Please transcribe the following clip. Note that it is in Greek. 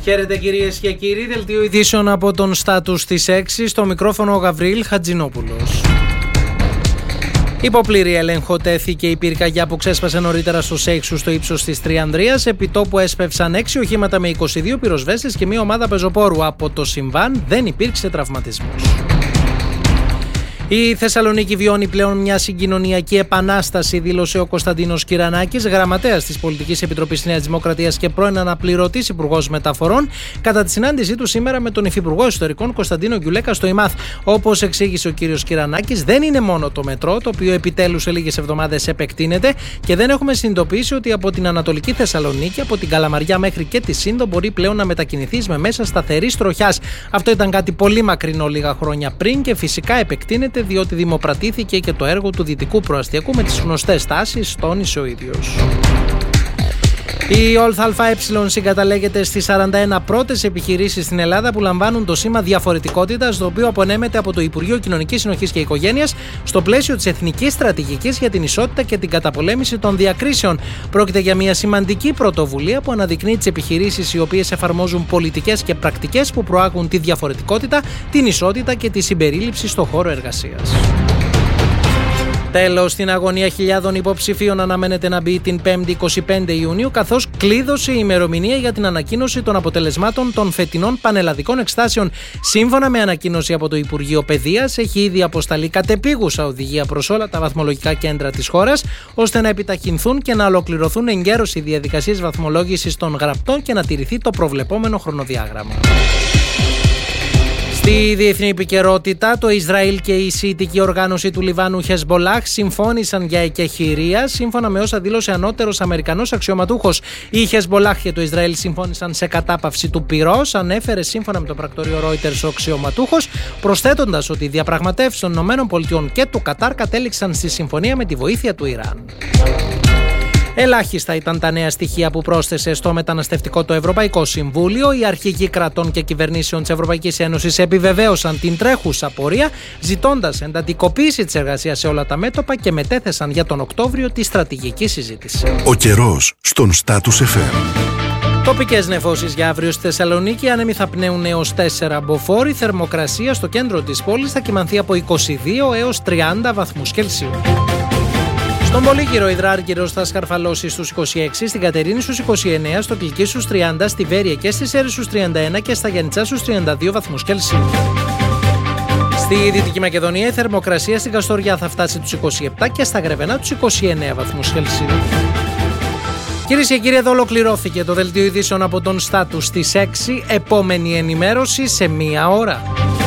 Χαίρετε κυρίες και κύριοι, δελτίο ειδήσεων από τον Στάτους της 6, στο μικρόφωνο ο Γαβρίλ Χατζηνόπουλος. Υπό πλήρη έλεγχο τέθηκε η πυρκαγιά που ξέσπασε νωρίτερα στο Σέιξου στο ύψος της Τριανδρίας. Επί τόπου έσπευσαν 6 οχήματα με 22 πυροσβέστες και μια ομάδα πεζοπόρου. Από το συμβάν δεν υπήρξε τραυματισμός. Η Θεσσαλονίκη βιώνει πλέον μια συγκοινωνιακή επανάσταση, δήλωσε ο Κωνσταντίνος Κυρανάκης, γραμματέας της Πολιτικής Επιτροπής Νέας Δημοκρατίας και πρώην αναπληρωτής Υπουργός Μεταφορών, κατά τη συνάντησή του σήμερα με τον Υφυπουργό Εσωτερικών Κωνσταντίνο Γκιουλέκα στο ΙΜΑΘ. Όπως εξήγησε ο κύριος Κυρανάκης, δεν είναι μόνο το μετρό, το οποίο επιτέλους σε λίγες εβδομάδες επεκτείνεται, και δεν έχουμε συνειδητοποιήσει ότι από την Ανατολική Θεσσαλονίκη, από την Καλαμαριά μέχρι και τη Σύντο, μπορεί πλέον να μετακινηθείς με μέσα σταθερής τροχιάς. Αυτό ήταν κάτι πολύ μακρινό λίγα χρόνια πριν και φυσικά επεκτείνεται, διότι δημοπρατήθηκε και το έργο του Δυτικού Προαστιακού με τις γνωστές τάσεις, τόνισε ο ίδιος. Η ΟΛΘΑΕ συγκαταλέγεται στις 41 πρώτες επιχειρήσεις στην Ελλάδα που λαμβάνουν το σήμα διαφορετικότητας, το οποίο απονέμεται από το Υπουργείο Κοινωνικής Συνοχής και Οικογένειας στο πλαίσιο της Εθνικής Στρατηγικής για την Ισότητα και την Καταπολέμηση των Διακρίσεων. Πρόκειται για μια σημαντική πρωτοβουλία που αναδεικνύει τις επιχειρήσεις οι οποίες εφαρμόζουν πολιτικές και πρακτικές που προάγουν τη διαφορετικότητα, την ισότητα και τη συμπερίληψη στον χώρο εργασίας. Τέλος, στην αγωνία χιλιάδων υποψηφίων αναμένεται να μπει την 5η 25 Ιουνίου, καθώς κλείδωσε η ημερομηνία για την ανακοίνωση των αποτελεσμάτων των φετινών πανελλαδικών εξετάσεων. Σύμφωνα με ανακοίνωση από το Υπουργείο Παιδείας, έχει ήδη αποσταλεί κατεπίγουσα οδηγία προς όλα τα βαθμολογικά κέντρα της χώρας, ώστε να επιταχυνθούν και να ολοκληρωθούν εγκαίρως οι διαδικασίες βαθμολόγησης των γραπτών και να τηρηθεί το προβλεπόμενο χρονοδιάγραμμα. Στη διεθνή επικαιρότητα, το Ισραήλ και η Σιητική οργάνωση του Λιβάνου Χεσμπολάχ συμφώνησαν για εκεχηρία, σύμφωνα με όσα δήλωσε ανώτερος Αμερικανός αξιωματούχος. Η Χεσμπολάχ και το Ισραήλ συμφώνησαν σε κατάπαυση του πυρός, ανέφερε σύμφωνα με το πρακτορείο Reuters ο αξιωματούχος, προσθέτοντας ότι οι διαπραγματεύσεις των ΗΠΑ και του Κατάρ κατέληξαν στη συμφωνία με τη βοήθεια του Ιράν. Ελάχιστα ήταν τα νέα στοιχεία που πρόσθεσε στο μεταναστευτικό το Ευρωπαϊκό Συμβούλιο. Οι αρχηγοί κρατών και κυβερνήσεων της Ευρωπαϊκής Ένωσης επιβεβαίωσαν την τρέχουσα πορεία, ζητώντας εντατικοποίηση της εργασίας σε όλα τα μέτωπα και μετέθεσαν για τον Οκτώβριο τη στρατηγική συζήτηση. Ο καιρός στον Στάτους FM. Τοπικές νεφώσεις για αύριο στη Θεσσαλονίκη. Άνεμοι θα πνέουν έως 4 μποφόρ. Η θερμοκρασία στο κέντρο της πόλης θα κυμανθεί από 22 έως 30 βαθμούς Κελσίου. Στον Πολύκυρο υδράργυρος θα σκαρφαλώσει στους 26, στην Κατερίνη στους 29, στο Κλική στους 30, στη Βέρεια και στη Σέρρη στους 31 και στα Γιαννιτσά στους 32 βαθμούς Κελσίου. Στη Δυτική Μακεδονία η θερμοκρασία στην Καστοριά θα φτάσει τους 27 και στα Γρεβενά τους 29 βαθμούς Κελσίου. Κυρίες και κύριοι, εδώ ολοκληρώθηκε το δελτίο ειδήσεων από τον Στάτους της 6. Επόμενη ενημέρωση σε 1 ώρα.